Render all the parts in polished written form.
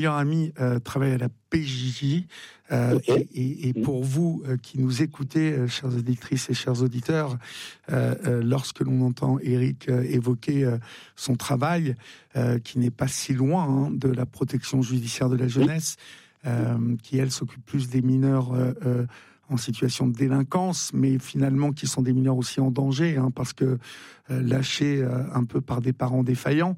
meilleur ami travaille à la PJJ et pour vous qui nous écoutez, chères auditrices et chers auditeurs, lorsque l'on entend Éric évoquer son travail, qui n'est pas si loin de la protection judiciaire de la jeunesse, qui elle s'occupe plus des mineurs en situation de délinquance, mais finalement qui sont des mineurs aussi en danger, parce que lâchés un peu par des parents défaillants.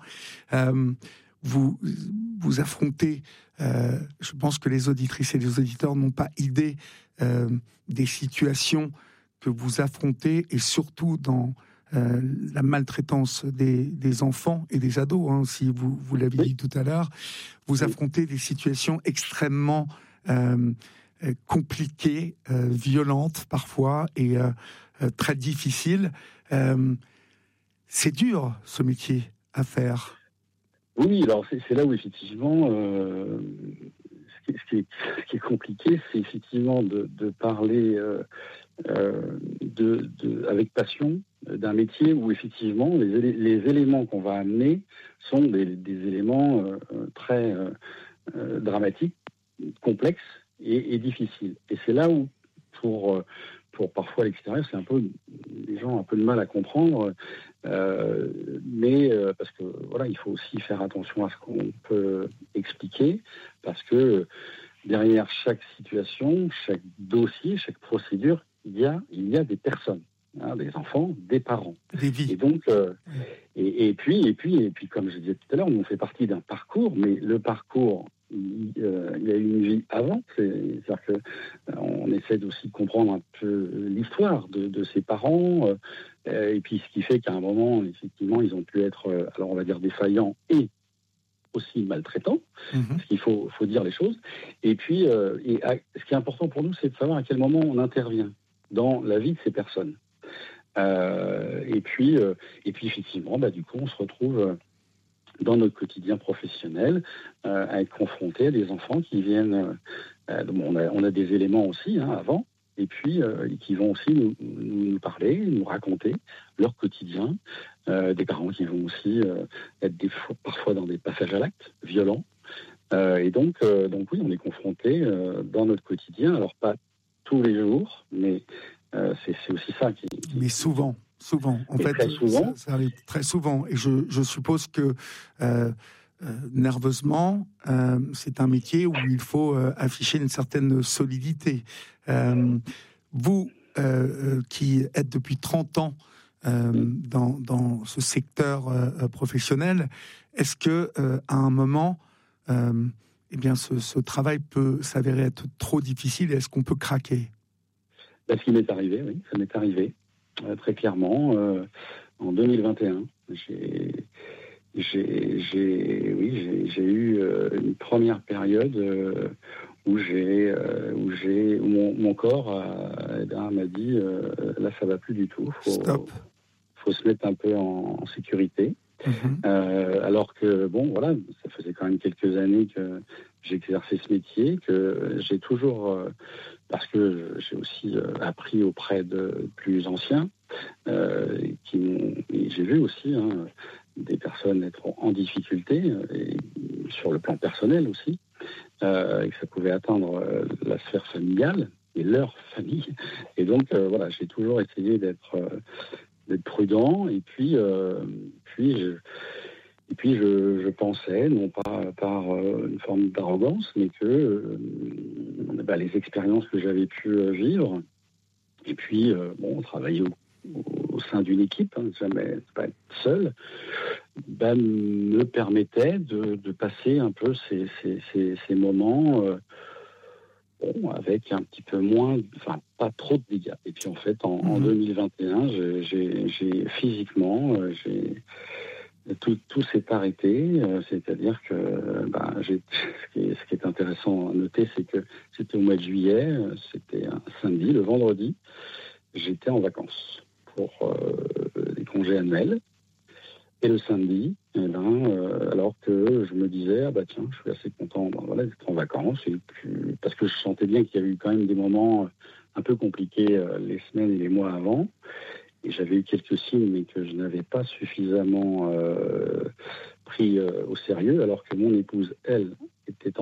Vous affrontez, je pense que les auditrices et les auditeurs n'ont pas idée des situations que vous affrontez, et surtout dans la maltraitance des enfants et des ados, si vous l'avez dit tout à l'heure. Vous affrontez des situations extrêmement compliquées, violentes parfois, et très difficiles. C'est dur, ce métier, à faire. Oui, alors c'est là où effectivement, ce qui est compliqué, c'est effectivement de parler avec passion d'un métier où effectivement les éléments qu'on va amener sont des éléments très dramatiques, complexes et difficiles. Et c'est là où pour parfois à l'extérieur, c'est les gens ont un peu de mal à comprendre, mais parce que voilà, il faut aussi faire attention à ce qu'on peut expliquer, parce que derrière chaque situation, chaque dossier, chaque procédure, il y a des personnes, des enfants, des parents, des vies. Et donc et puis comme je disais tout à l'heure, on fait partie d'un parcours, mais le parcours, il y a une vie avant, c'est-à-dire que on essaie aussi de comprendre un peu l'histoire de ses parents, et puis ce qui fait qu'à un moment, effectivement, ils ont pu être, alors on va dire défaillants et aussi maltraitants, parce qu'il faut dire les choses. Et puis, ce qui est important pour nous, c'est de savoir à quel moment on intervient dans la vie de ces personnes. Et puis effectivement, du coup, on se retrouve dans notre quotidien professionnel, à être confronté à des enfants qui viennent... on a des éléments aussi avant, et puis qui vont aussi nous parler, nous raconter leur quotidien, des parents qui vont aussi être parfois dans des passages à l'acte violents. Et donc oui, on est confronté dans notre quotidien, alors pas tous les jours, mais c'est aussi ça qui... Mais souvent. En fait, très souvent. Ça arrive très souvent. Et je suppose que nerveusement, c'est un métier où il faut afficher une certaine solidité. Vous, qui êtes depuis 30 ans dans ce secteur professionnel, est-ce que à un moment, ce travail peut s'avérer être trop difficile, et est-ce qu'on peut craquer? Ce qui m'est arrivé, oui, ça m'est arrivé. Très clairement, en 2021, j'ai eu une première période où mon corps m'a dit là ça va plus du tout, faut se mettre un peu en sécurité. Alors que ça faisait quand même quelques années que j'exerçais ce métier, que j'ai toujours parce que j'ai aussi appris auprès de plus anciens, et j'ai vu aussi des personnes être en difficulté, et sur le plan personnel aussi, et que ça pouvait atteindre la sphère familiale et leur famille. Et donc j'ai toujours essayé d'être prudent, et puis je pensais, non pas par une forme d'arrogance, mais que les expériences que j'avais pu vivre, et puis travailler au sein d'une équipe, jamais pas être seul, me permettaient de passer un peu ces moments avec un petit peu moins, pas trop de dégâts. Et puis en fait, en 2021, j'ai physiquement, tout s'est arrêté, c'est-à-dire que ce qui est intéressant à noter, c'est que c'était au mois de juillet, c'était un samedi, le vendredi, j'étais en vacances pour les congés annuels, et le samedi, alors que je me disais tiens, je suis assez content d'être en vacances, et puis, parce que je sentais bien qu'il y avait eu quand même des moments un peu compliqués les semaines et les mois avant. Et j'avais eu quelques signes, mais que je n'avais pas suffisamment pris au sérieux, alors que mon épouse, elle, était